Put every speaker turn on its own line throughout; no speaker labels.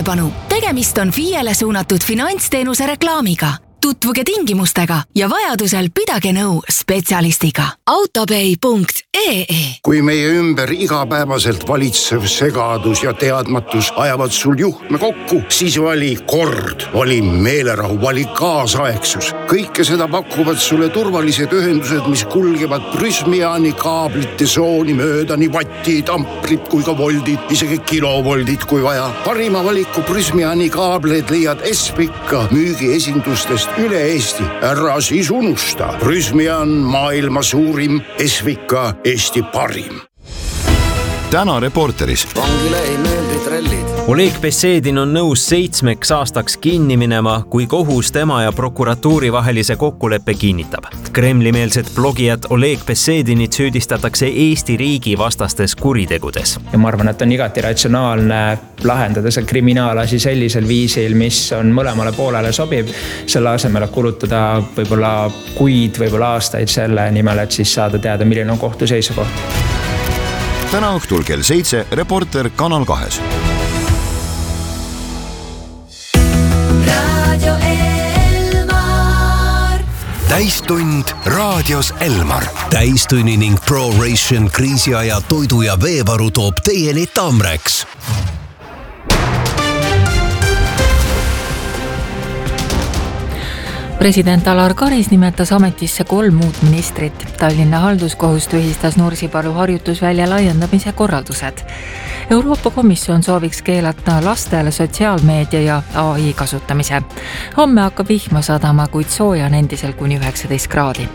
tähelepanu! Tegemist on FIE-le suunatud finantsteenuse reklaamiga. Tutvuge tingimustega ja vajadusel pidage nõu spetsialistiga. Autopay.ee.
Kui meie ümber igapäevaselt valitsev segadus ja teadmatus ajavad sul juhtme kokku, siis vali kord, vali meelerahu, vali kaasaegsus. Kõike seda pakuvad sulle turvalised ühendused, mis kulgevad Prysmiani kaablite sooni mööda, nii vattid, amprid kui ka voldid, isegi kilovoldid kui vaja. Parima valiku Prysmiani kaableid leiad Espika müügiesindustest üle Eesti. Ära siis unusta. Prysmian maailma suurim, Esvika Eesti parim.
Täna Reporteris.
Vangile ei meeldi trellid.
Oleg Besedin on nõus 7 aastaks kinni minema, kui kohus tema ja prokuratuuri vahelise kokkuleppe kinnitab. Kremli-meelset blogijat Oleg Besedinit süüdistatakse Eesti riigi vastastes kuritegudes.
Ja ma arvan, et on igati ratsionaalne lahendada see kriminaalasi sellisel viisil, mis on mõlemale poolele sobib. Selle asemel kulutada võib-olla kuid, võib-olla aastaid selle nimel, et siis saada teada, milline on kohtu seisukoht.
Täna õhtul kell 7 Reporter Kanal 2.
Radio Elmar.
Täistund raadios Elmar. Täistunni ning ProRation kriisiaja toidu ja veevaru toob teieni Tamrex.
President Alar Karis nimetas ametisse 3 uut ministrit. Tallinna halduskohus tühistas Nursipalu harjutusvälja laiendamise korraldused. Euroopa Komisjon sooviks keelata lastele sotsiaalmeedia ja AI kasutamise. Homme hakkab vihma sadama, kuid sooja on endisel kuni 19 kraadi.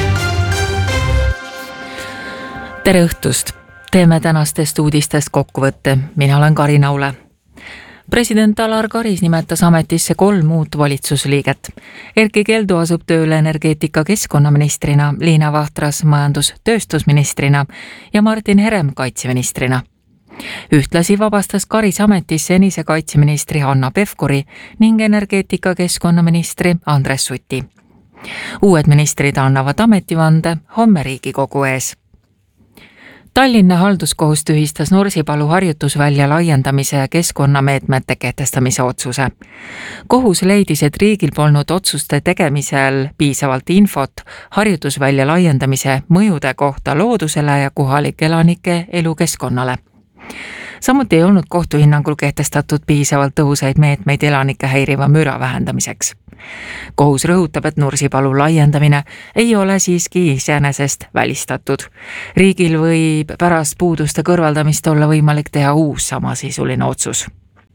Tere õhtust! Teeme tänastest uudistest kokkuvõtte. Mina olen Karin Aule. President Alar Karis nimetas ametisse 3 uut valitsusliiget. Erki Keldo asub tööle energeetika keskkonnaministrina, Liina Vahtras majandus-tööstusministrina ja Martin Herem kaitseministrina. Ühtlasi vabastas Karis ametis senise kaitseministri Hanna Pevkuri ning energeetika keskkonnaministri Andres Suti. Uued ministrid annavad ametivande homme Riigikogu ees. Tallinna halduskohus tühistas Nursipalu harjutusvälja laiendamise ja keskkonnameetmete kehtestamise otsuse. Kohus leidis, et riigil polnud otsuste tegemisel piisavalt infot harjutusvälja laiendamise mõjude kohta loodusele ja kohalike elanike elukeskkonnale. Samuti ei olnud kohtu hinnangul kehtestatud piisavalt tõhusaid meetmeid elanike häiriva müra vähendamiseks. Kohus rõhutab, et Nursipalu laiendamine ei ole siiski iseenesest välistatud. Riigil võib pärast puuduste kõrvaldamist olla võimalik teha uus samasisuline otsus.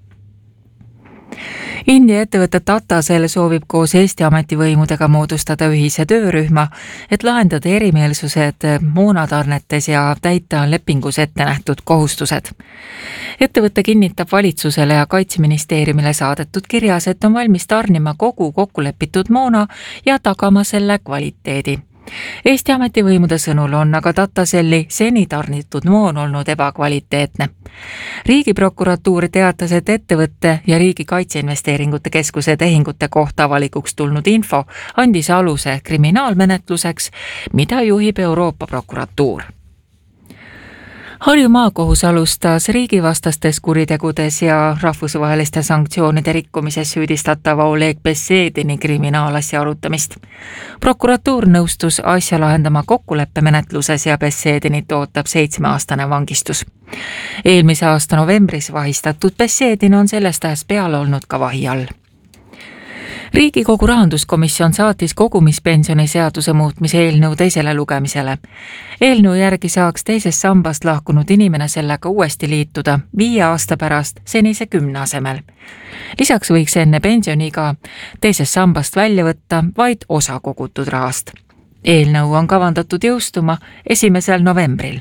India ettevõte Tata Cell soovib koos Eesti ametivõimudega moodustada ühise töörühma, et lahendada erimeelsused moonatarnetes ja täita lepingus ette nähtud kohustused. Ettevõte kinnitab valitsusele ja kaitseministeeriumile saadetud kirjas, et on valmis tarnima kogu kokkulepitud moona ja tagama selle kvaliteedi. Eesti ametivõimude sõnul on aga Tata Celli seni tarnitud moon olnud ebakvaliteetne. Riigiprokuratuur teatas, et ettevõtte ja Riigi Kaitseinvesteeringute Keskuse tehingute kohta avalikuks tulnud info andis aluse kriminaalmenetluseks, mida juhib Euroopa prokuratuur. Harju maakohus alustas riigivastastes kuritegudes ja rahvusvaheliste sanktsioonide rikkumises süüdistatava Oleg Besedini kriminaalasja arutamist. Prokuratuur nõustus asja lahendama kokkuleppemenetluses ja Besedinit ootab 7-aastane vangistus. Eelmise aasta novembris vahistatud Besedin on sellest ajast peale olnud ka vahi all. Riigikogu rahanduskomisjon saatis kogumispensioni seaduse muutmise eelnõu teisele lugemisele. Eelnõu järgi saaks teisest sambast lahkunud inimene sellega uuesti liituda 5 aasta pärast senise 10 asemel. Lisaks võiks enne pensioniga teisest sambast välja võtta vaid osa kogutud rahast. Eelnõu on kavandatud jõustuma 1. novembril.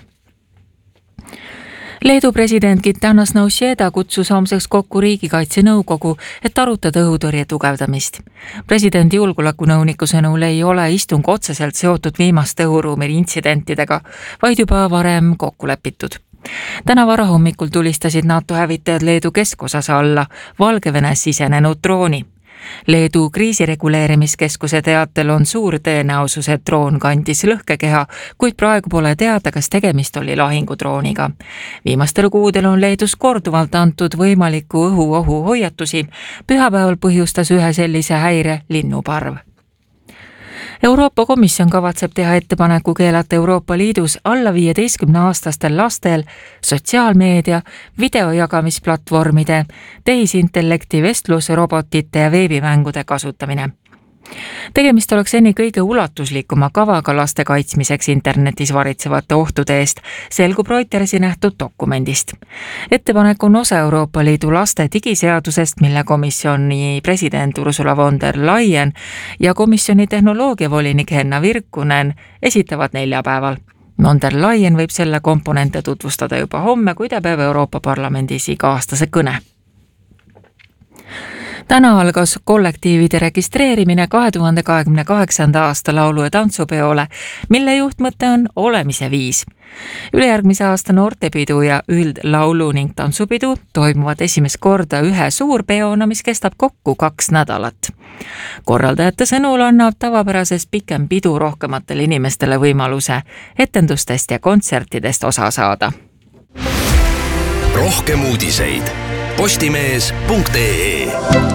Leedu president Gitanas Nausėda kutsus homseks kokku riigikaitse nõukogu, et arutada õhutõrje tugevdamist. Presidendi julgeolekunõuniku sõnul ei ole istung otseselt seotud viimaste õhuruumi intsidentidega, vaid juba varem kokku lepitud. Täna varahommikul tulistasid NATO hävitajad Leedu keskosas alla Valgevenes sisenenud drooni. Leedu kriisireguleerimiskeskuse teatel on suur tõenäosus, et droon kandis lõhkekeha, kuid praegu pole teada, kas tegemist oli lahingudrooniga. Viimastel kuudel on Leedus korduvalt antud võimaliku õhuohu hoiatusi. Pühapäeval põhjustas ühe sellise häire linnuparv. Euroopa Komisjon kavatseb teha ettepaneku keelata Euroopa Liidus alla 15-aastastel lastel sotsiaalmeedia, videojagamisplatvormide, tehisintellekti vestlusrobotite ja veebimängude kasutamine. Tegemist oleks seni kõige ulatuslikuma kavaga laste kaitsmiseks internetis varitsevate ohtude eest, selgub Reutersi nähtud dokumendist. Ettepanek on osa Euroopa Liidu laste digiseadusest, mille komisjoni president Ursula von der Leyen ja komisjoni tehnoloogiavolinik Henna Virkkunen esitavad neljapäeval. Von der Leyen võib selle komponente tutvustada juba homme, kui ta peab Euroopa Parlamendis iga-aastase kõne. Täna algas kollektiivide registreerimine 2028. aasta laulu- ja tantsupeole, mille juhtmõte on olemise viis. Ülejärgmise aasta noortepidu ja üldlaulu ning tantsupidu toimuvad esimest korda ühe suurpeona, mis kestab kokku 2 nädalat. Korraldajate sõnul annab tavapärasest pikem pidu rohkematele inimestele võimaluse etendustest ja kontsertidest osa saada.
Rohkem uudiseid postimees.ee.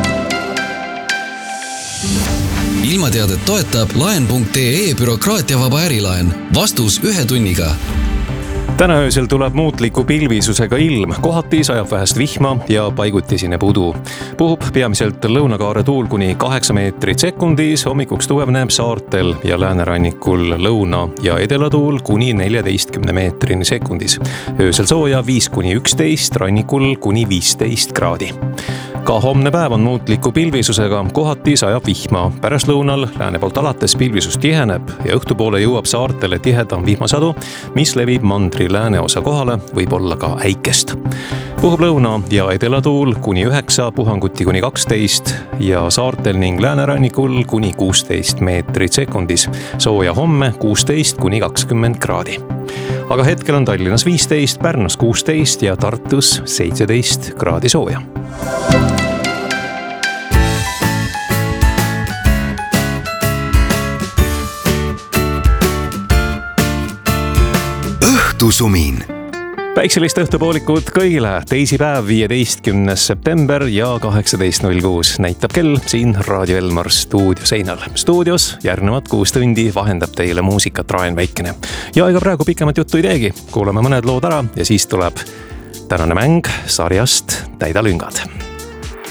Ilmateadet toetab laen.ee bürokraatiavaba ärilaen. Vastus 1 tunniga.
Täna öösel tuleb muutliku pilvisusega ilm, kohati sajab vähest vihma ja paiguti esineb udu. Puhub peamiselt lõunakaare tuul kuni 8 meetrit sekundis, hommikuks tugevneb saartel ja läänerannikul lõuna- ja edelatuul kuni 14 meetrini sekundis. Öösel sooja 5-11, rannikul kuni 15 kraadi. Ka homne päev on muutliku pilvisusega, kohati sajab vihma. Pärastlõunal lääne poolt alates pilvisus tiheneb ja õhtupoole jõuab saartele tihedam vihmasadu, mis levib mandri lääneosa kohale, võib olla ka äikest. Puhub lõuna- ja edelatuul kuni 9, puhanguti kuni 12 ja saartel ning läänerannikul kuni 16 meetrit sekundis. Sooja homme 16-20 kraadi. Aga hetkel on Tallinnas 15, Pärnus 16 ja Tartus 17 kraadi sooja.
Õhtusumin.
Päikselist õhtupoolikut kõigile. Teisipäev 15. september ja 18.06 näitab kell siin Raadio Elmar stuudio seinal. Stuudios järgnevad 6 tundi vahendab teile muusikat Raen Väikene. Ja ega praegu pikemat juttu ei teegi. Kuulame mõned lood ära ja siis tuleb tänane mäng sarjast Täida lüngad.